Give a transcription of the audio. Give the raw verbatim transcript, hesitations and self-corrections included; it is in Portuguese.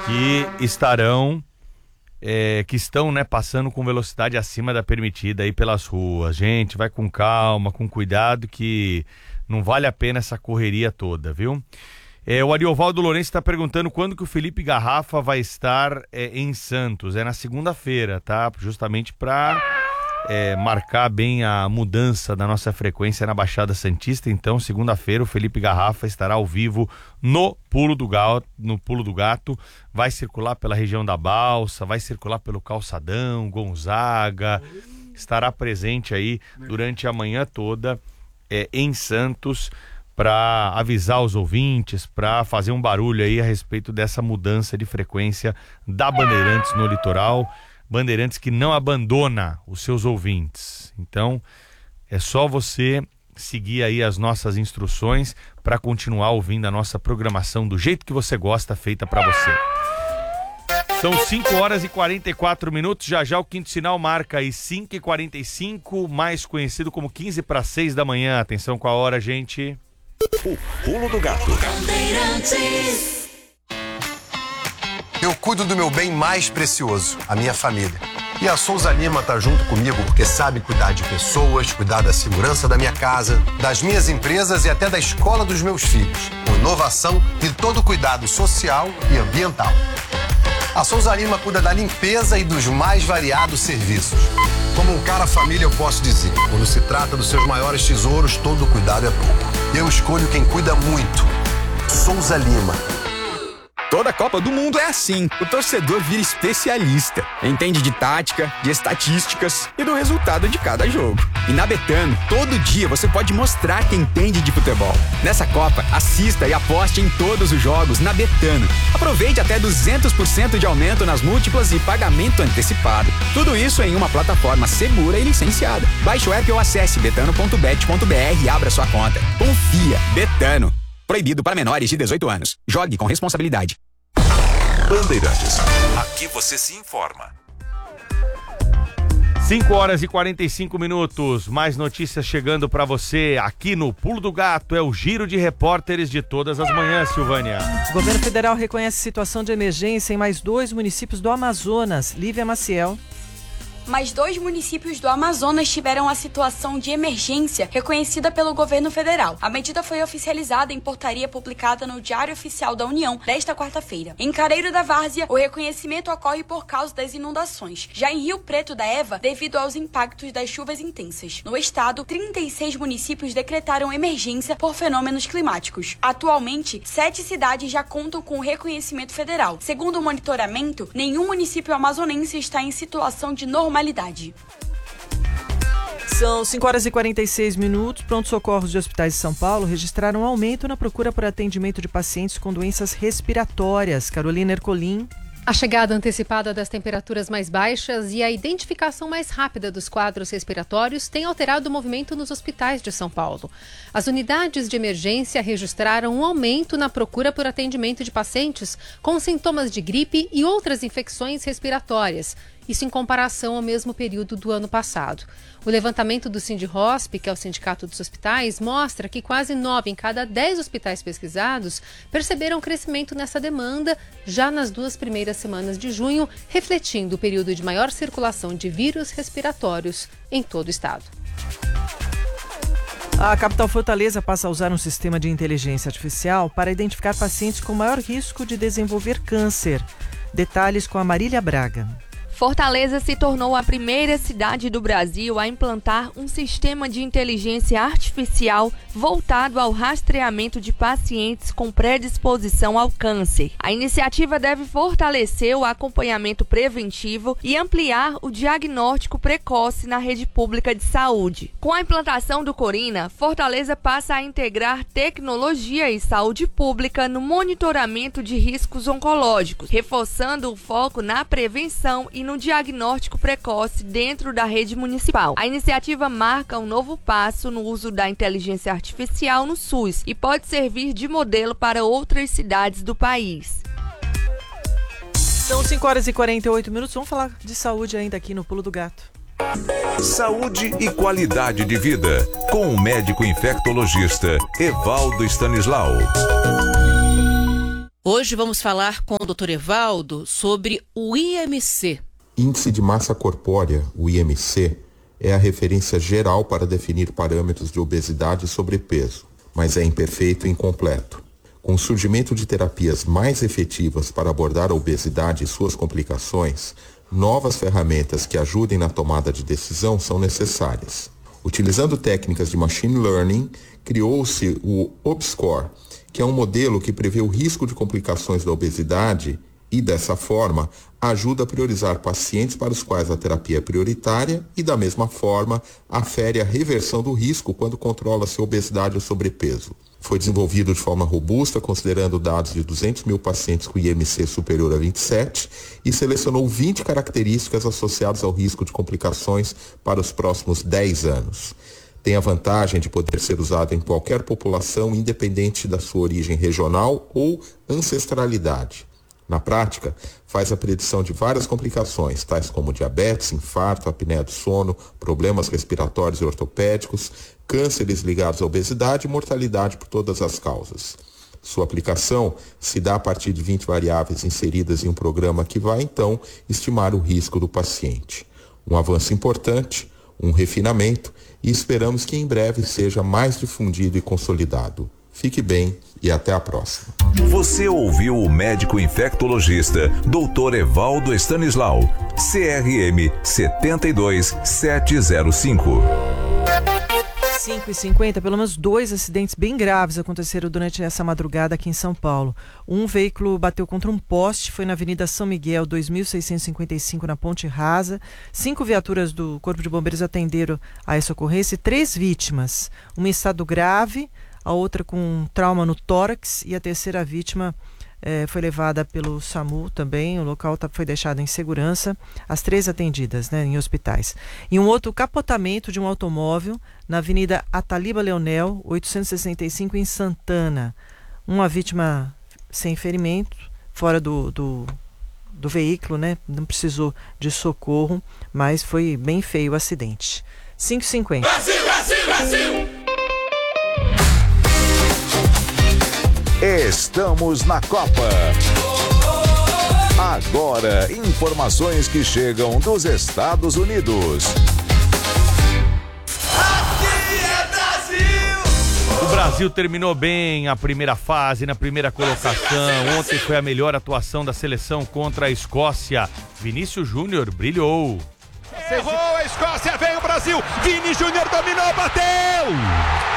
que estarão, é, que estão, né, passando com velocidade acima da permitida aí pelas ruas. Gente, vai com calma, com cuidado, que não vale a pena essa correria toda, viu? É, o Ariovaldo Lourenço está perguntando quando que o Felipe Garrafa vai estar é, em Santos. É na segunda-feira, tá? Justamente para é, marcar bem a mudança da nossa frequência na Baixada Santista. Então, segunda-feira, o Felipe Garrafa estará ao vivo no Pulo do Gato, no Pulo do Gato. Vai circular pela região da Balsa, vai circular pelo Calçadão, Gonzaga. Estará presente aí durante a manhã toda é, em Santos, para avisar os ouvintes, para fazer um barulho aí a respeito dessa mudança de frequência da Bandeirantes no litoral. Bandeirantes que não abandona os seus ouvintes. Então, é só você seguir aí as nossas instruções para continuar ouvindo a nossa programação do jeito que você gosta, feita para você. São cinco horas e quarenta e quatro minutos, já já o quinto sinal marca aí cinco e quarenta e cinco, mais conhecido como quinze para seis da manhã. Atenção com a hora, gente. O Pulo do Gato. Eu cuido do meu bem mais precioso, a minha família. E a Souza Lima tá junto comigo porque sabe cuidar de pessoas, cuidar da segurança da minha casa, das minhas empresas e até da escola dos meus filhos, com inovação e todo cuidado social e ambiental. A Souza Lima cuida da limpeza e dos mais variados serviços. Como um cara família, eu posso dizer, quando se trata dos seus maiores tesouros, todo cuidado é pouco. Eu escolho quem cuida muito. Souza Lima. Toda Copa do Mundo é assim. O torcedor vira especialista. Entende de tática, de estatísticas e do resultado de cada jogo. E na Betano, todo dia você pode mostrar que entende de futebol. Nessa Copa, assista e aposte em todos os jogos na Betano. Aproveite até duzentos por cento de aumento nas múltiplas e pagamento antecipado. Tudo isso em uma plataforma segura e licenciada. Baixe o app ou acesse betano ponto bet ponto br e abra sua conta. Confia. Betano. Proibido para menores de dezoito anos. Jogue com responsabilidade. Bandeirantes. Aqui você se informa. cinco horas e quarenta e cinco minutos. Mais notícias chegando para você aqui no Pulo do Gato. É o giro de repórteres de todas as manhãs, Silvânia. O governo federal reconhece situação de emergência em mais dois municípios do Amazonas. Lívia Maciel. Mais dois municípios do Amazonas tiveram a situação de emergência reconhecida pelo governo federal. A medida foi oficializada em portaria publicada no Diário Oficial da União desta quarta-feira. Em Careiro da Várzea, o reconhecimento ocorre por causa das inundações. Já em Rio Preto da Eva, devido aos impactos das chuvas intensas. No estado, trinta e seis municípios decretaram emergência por fenômenos climáticos. Atualmente, sete cidades já contam com o reconhecimento federal. Segundo o monitoramento, nenhum município amazonense está em situação de normalidade. São cinco horas e quarenta e seis minutos. Pronto-socorros de hospitais de São Paulo registraram um aumento na procura por atendimento de pacientes com doenças respiratórias. Carolina Ercolim. A chegada antecipada das temperaturas mais baixas e a identificação mais rápida dos quadros respiratórios tem alterado o movimento nos hospitais de São Paulo. As unidades de emergência registraram um aumento na procura por atendimento de pacientes com sintomas de gripe e outras infecções respiratórias. Isso em comparação ao mesmo período do ano passado. O levantamento do Sindhosp, que é o Sindicato dos Hospitais, mostra que quase nove em cada dez hospitais pesquisados perceberam crescimento nessa demanda já nas duas primeiras semanas de junho, refletindo o período de maior circulação de vírus respiratórios em todo o estado. A capital Fortaleza passa a usar um sistema de inteligência artificial para identificar pacientes com maior risco de desenvolver câncer. Detalhes com a Marília Braga. Fortaleza se tornou a primeira cidade do Brasil a implantar um sistema de inteligência artificial voltado ao rastreamento de pacientes com predisposição ao câncer. A iniciativa deve fortalecer o acompanhamento preventivo e ampliar o diagnóstico precoce na rede pública de saúde. Com a implantação do Corina, Fortaleza passa a integrar tecnologia e saúde pública no monitoramento de riscos oncológicos, reforçando o foco na prevenção e no diagnóstico precoce dentro da rede municipal. A iniciativa marca um novo passo no uso da inteligência artificial no SUS e pode servir de modelo para outras cidades do país. São cinco horas e quarenta e oito minutos. Vamos falar de saúde ainda aqui no Pulo do Gato. Saúde e qualidade de vida, com o médico infectologista Evaldo Stanislau. Hoje vamos falar com o doutor Evaldo sobre o I M C. Índice de Massa Corpórea, o I M C, é a referência geral para definir parâmetros de obesidade e sobrepeso, mas é imperfeito e incompleto. Com o surgimento de terapias mais efetivas para abordar a obesidade e suas complicações, novas ferramentas que ajudem na tomada de decisão são necessárias. Utilizando técnicas de machine learning, criou-se o OBSCOR, que é um modelo que prevê o risco de complicações da obesidade e, dessa forma, ajuda a priorizar pacientes para os quais a terapia é prioritária e, da mesma forma, afere a reversão do risco quando controla-se a obesidade ou sobrepeso. Foi desenvolvido de forma robusta, considerando dados de duzentos mil pacientes com I M C superior a vinte e sete e selecionou vinte características associadas ao risco de complicações para os próximos dez anos. Tem a vantagem de poder ser usado em qualquer população, independente da sua origem regional ou ancestralidade. Na prática, faz a predição de várias complicações, tais como diabetes, infarto, apneia do sono, problemas respiratórios e ortopédicos, cânceres ligados à obesidade e mortalidade por todas as causas. Sua aplicação se dá a partir de vinte variáveis inseridas em um programa que vai, então, estimar o risco do paciente. Um avanço importante, um refinamento, e esperamos que em breve seja mais difundido e consolidado. Fique bem e até a próxima. Você ouviu o médico infectologista doutor Evaldo Stanislau, C R M sete dois sete zero cinco. cinco e cinquenta, pelo menos dois acidentes bem graves aconteceram durante essa madrugada aqui em São Paulo. Um veículo bateu contra um poste, foi na Avenida São Miguel, dois mil seiscentos e cinquenta e cinco, na Ponte Rasa. Cinco viaturas do Corpo de Bombeiros atenderam a essa ocorrência e três vítimas. Uma em estado grave, a outra com um trauma no tórax e a terceira vítima eh, foi levada pelo SAMU também. O local tá, foi deixado em segurança, as três atendidas, né, em hospitais. E um outro capotamento de um automóvel na Avenida Ataliba Leonel, oitocentos e sessenta e cinco, em Santana. Uma vítima sem ferimento, fora do, do, do veículo, né? Não precisou de socorro, mas foi bem feio o acidente. cinco e cinquenta. Brasil, Brasil, Brasil! Estamos na Copa. Agora, informações que chegam dos Estados Unidos. Aqui é Brasil! O Brasil terminou bem a primeira fase, na primeira colocação. Ontem foi a melhor atuação da seleção contra a Escócia. Vinícius Júnior brilhou. Errou a Escócia, vem o Brasil. Vini Júnior dominou, bateu!